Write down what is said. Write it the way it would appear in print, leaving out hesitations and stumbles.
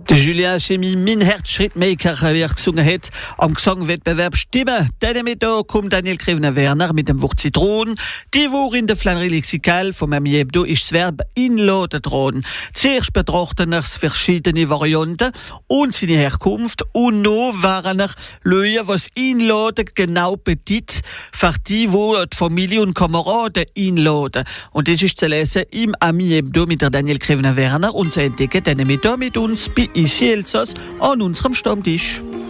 Der Julien Chemie, mein Herzschrittmaker, wie er gesungen hat, am Gesangwettbewerb Stimme. Dann mit da kommt Daniel Krevner-Werner mit dem Wort Zitronen. Die Woche in der Flannerie Lexikal von meinem Jebdo ist das Verb inladen dran. Zuerst betrachten wir verschiedene Varianten und seine Herkunft und noch waren wir schauen, was inladen genau bedeutet für die Familie und Kameraden inladen. Und das ist zu lesen im Ami Jebdo mit der Daniel Krevner-Werner und zu entdecken dann mit uns bei Ici Elsass an unserem Stammtisch.